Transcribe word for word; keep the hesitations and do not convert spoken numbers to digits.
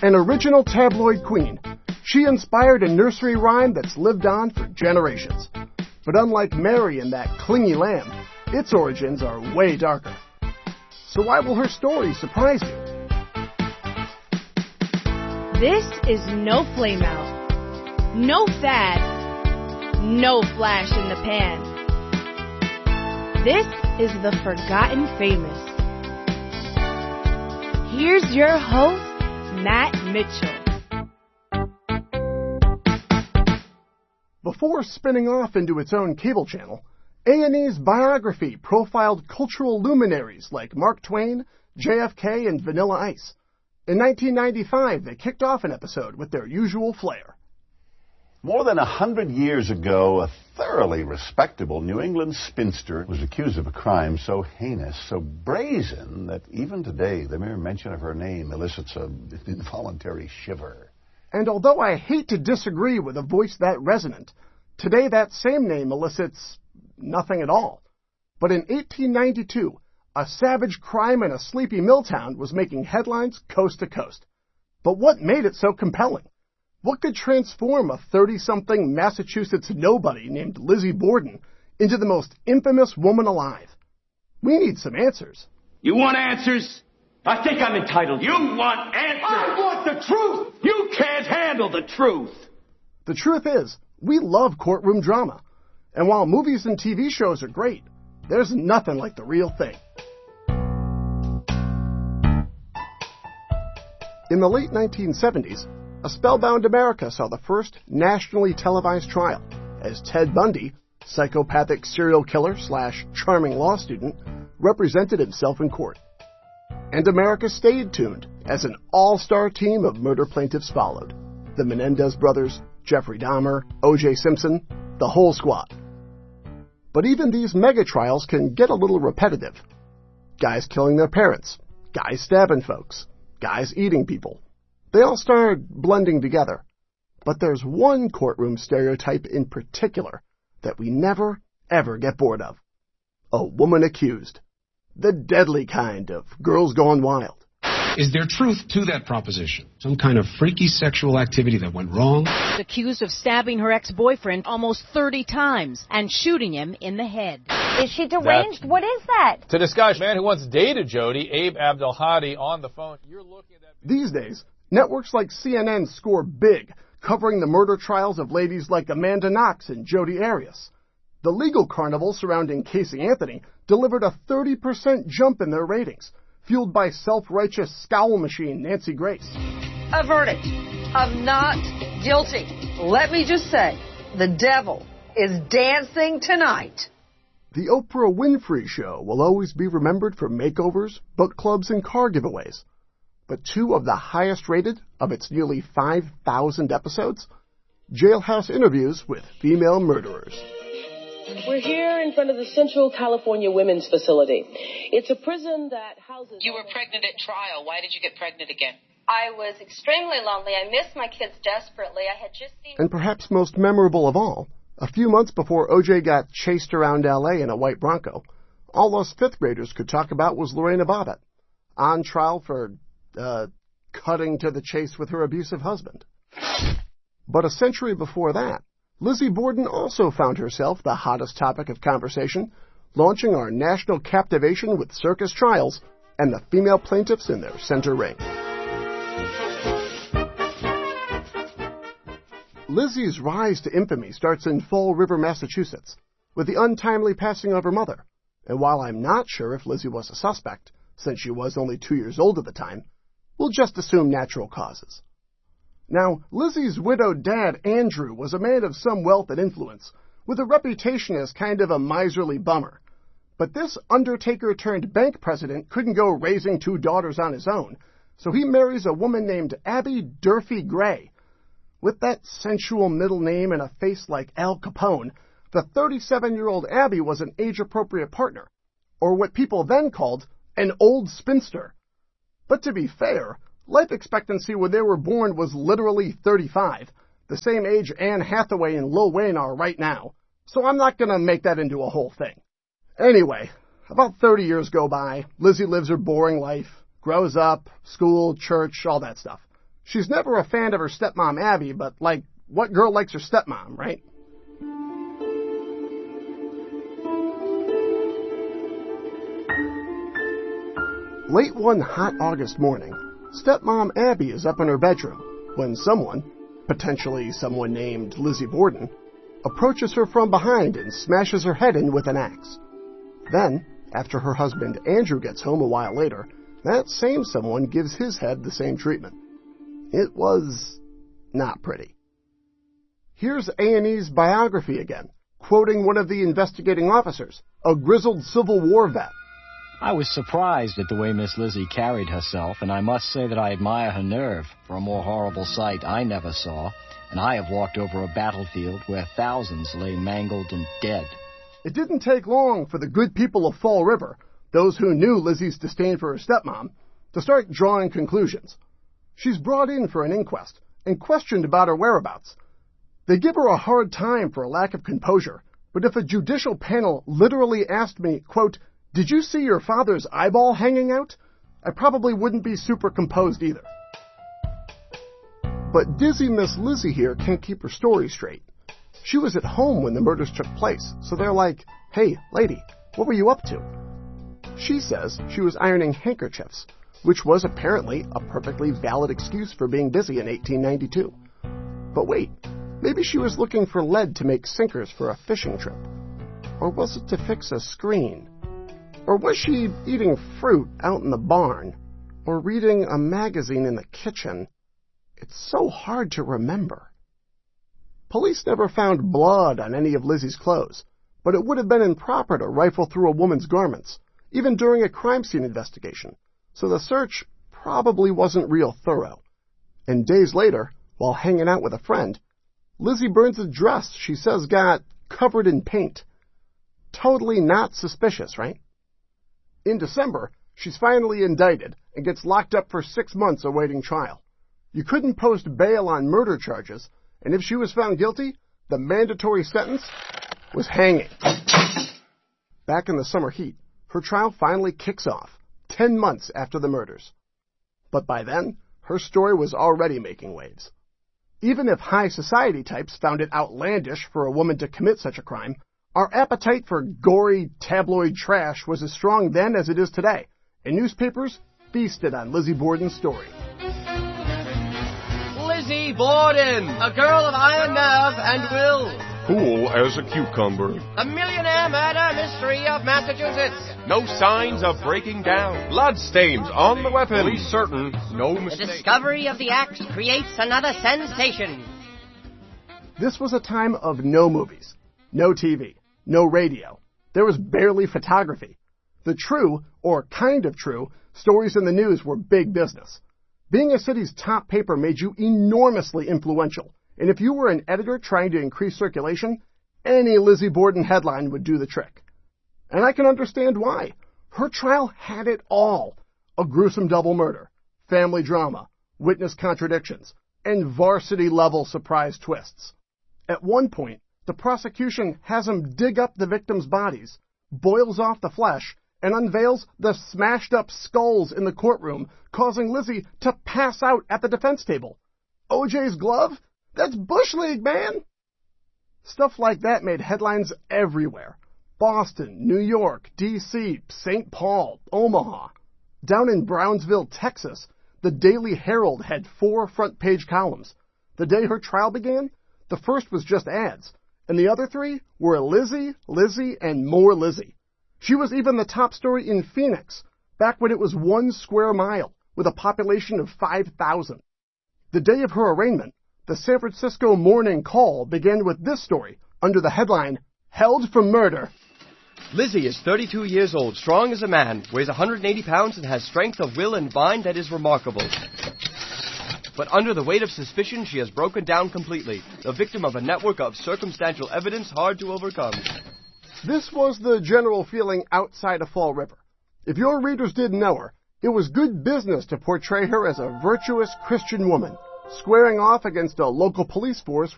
An original tabloid queen, she inspired a nursery rhyme that's lived on for generations. But unlike Mary and that clingy lamb, its origins are way darker. So why will her story surprise you? This is no flame out, no fad, no flash in the pan. This is the forgotten famous. Here's your host, Matt Mitchell. Before spinning off into its own cable channel, A and E's Biography profiled cultural luminaries like Mark Twain, J F K, and Vanilla Ice. In nineteen ninety-five, they kicked off an episode with their usual flair. More than a hundred years ago, a thoroughly respectable New England spinster was accused of a crime so heinous, so brazen, that even today the mere mention of her name elicits an involuntary shiver. And although I hate to disagree with a voice that resonant, today that same name elicits nothing at all. But in eighteen ninety-two, a savage crime in a sleepy mill town was making headlines coast to coast. But what made it so compelling? What could transform a thirty-something Massachusetts nobody named Lizzie Borden into the most infamous woman alive? We need some answers. You want answers? I think I'm entitled. You want answers? I want the truth! You can't handle the truth! The truth is, we love courtroom drama. And while movies and T V shows are great, there's nothing like the real thing. In the late nineteen seventies, a spellbound America saw the first nationally televised trial as Ted Bundy, psychopathic serial killer slash charming law student, represented himself in court. And America stayed tuned as an all-star team of murder plaintiffs followed. The Menendez brothers, Jeffrey Dahmer, O J Simpson, the whole squad. But even these mega trials can get a little repetitive. Guys killing their parents, guys stabbing folks, guys eating people. They all start blending together. But there's one courtroom stereotype in particular that we never, ever get bored of. A woman accused. The deadly kind of Girls Gone Wild. Is there truth to that proposition? Some kind of freaky sexual activity that went wrong? Accused of stabbing her ex-boyfriend almost thirty times and shooting him in the head. Is she deranged? That's, what is that? To discuss man who once dated Jody, Abe Abdelhadi, on the phone. You're looking at that. These days, networks like C N N score big, covering the murder trials of ladies like Amanda Knox and Jodi Arias. The legal carnival surrounding Casey Anthony delivered a thirty percent jump in their ratings, fueled by self-righteous scowl machine Nancy Grace. A verdict of not guilty. Let me just say, the devil is dancing tonight. The Oprah Winfrey Show will always be remembered for makeovers, book clubs, and car giveaways. But two of the highest rated of its nearly five thousand episodes? Jailhouse interviews with female murderers. We're here in front of the Central California Women's Facility. It's a prison that houses... You were pregnant at trial. Why did you get pregnant again? I was extremely lonely. I missed my kids desperately. I had just seen... And perhaps most memorable of all, a few months before O J got chased around L A in a white Bronco, all us fifth graders could talk about was Lorena Bobbitt, on trial for, uh, cutting to the chase with her abusive husband. But a century before that, Lizzie Borden also found herself the hottest topic of conversation, launching our national captivation with circus trials and the female plaintiffs in their center ring. Lizzie's rise to infamy starts in Fall River, Massachusetts, with the untimely passing of her mother. And while I'm not sure if Lizzie was a suspect, since she was only two years old at the time, we'll just assume natural causes. Now, Lizzie's widowed dad, Andrew, was a man of some wealth and influence, with a reputation as kind of a miserly bummer. But this undertaker-turned-bank president couldn't go raising two daughters on his own, so he marries a woman named Abby Durfee Gray. With that sensual middle name and a face like Al Capone, the thirty-seven-year-old Abby was an age-appropriate partner, or what people then called an old spinster. But to be fair, life expectancy when they were born was literally thirty-five, the same age Anne Hathaway and Lil Wayne are right now, so I'm not going to make that into a whole thing. Anyway, about thirty years go by, Lizzie lives her boring life, grows up, school, church, all that stuff. She's never a fan of her stepmom Abby, but, like, what girl likes her stepmom, right? Late one hot August morning, stepmom Abby is up in her bedroom when someone, potentially someone named Lizzie Borden, approaches her from behind and smashes her head in with an axe. Then, after her husband Andrew gets home a while later, that same someone gives his head the same treatment. It was not pretty. Here's A and E's biography again, quoting one of the investigating officers, a grizzled Civil War vet. I was surprised at the way Miss Lizzie carried herself, and I must say that I admire her nerve. For a more horrible sight I never saw, and I have walked over a battlefield where thousands lay mangled and dead. It didn't take long for the good people of Fall River, those who knew Lizzie's disdain for her stepmom, to start drawing conclusions. She's brought in for an inquest and questioned about her whereabouts. They give her a hard time for a lack of composure, but if a judicial panel literally asked me, quote, "Did you see your father's eyeball hanging out?" I probably wouldn't be super composed either. But dizzy Miss Lizzie here can't keep her story straight. She was at home when the murders took place, so they're like, "Hey, lady, what were you up to?" She says she was ironing handkerchiefs, which was apparently a perfectly valid excuse for being busy in eighteen ninety-two. But wait, maybe she was looking for lead to make sinkers for a fishing trip. Or was it to fix a screen? Or was she eating fruit out in the barn? Or reading a magazine in the kitchen? It's so hard to remember. Police never found blood on any of Lizzie's clothes, but it would have been improper to rifle through a woman's garments, even during a crime scene investigation, so the search probably wasn't real thorough. And days later, while hanging out with a friend, Lizzie burns a dress she says got covered in paint. Totally not suspicious, right? In December, she's finally indicted and gets locked up for six months awaiting trial. You couldn't post bail on murder charges, and if she was found guilty, the mandatory sentence was hanging. Back in the summer heat, her trial finally kicks off, ten months after the murders. But by then, her story was already making waves. Even if high society types found it outlandish for a woman to commit such a crime, our appetite for gory tabloid trash was as strong then as it is today, and newspapers feasted on Lizzie Borden's story. Lizzie Borden, a girl of iron nerve and will. Cool as a cucumber. A millionaire murder mystery of Massachusetts. No signs of breaking down. Blood stains on the weapon. Police certain, no mistake. The discovery of the axe creates another sensation. This was a time of no movies, no T V, no radio. There was barely photography. The true, or kind of true, stories in the news were big business. Being a city's top paper made you enormously influential, and if you were an editor trying to increase circulation, any Lizzie Borden headline would do the trick. And I can understand why. Her trial had it all. A gruesome double murder, family drama, witness contradictions, and varsity-level surprise twists. At one point, the prosecution has him dig up the victims' bodies, boils off the flesh, and unveils the smashed-up skulls in the courtroom, causing Lizzie to pass out at the defense table. O J's glove? That's Bush League, man! Stuff like that made headlines everywhere. Boston, New York, D C, Saint Paul, Omaha. Down in Brownsville, Texas, the Daily Herald had four front-page columns. The day her trial began, the first was just ads, and the other three were Lizzie, Lizzie, and more Lizzie. She was even the top story in Phoenix, back when it was one square mile, with a population of five thousand. The day of her arraignment, the San Francisco Morning Call began with this story, under the headline, "Held for Murder." Lizzie is thirty-two years old, strong as a man, weighs one hundred eighty pounds, and has strength of will and mind that is remarkable. But under the weight of suspicion, she has broken down completely, the victim of a network of circumstantial evidence hard to overcome. This was the general feeling outside of Fall River. If your readers didn't know her, it was good business to portray her as a virtuous Christian woman, squaring off against a local police force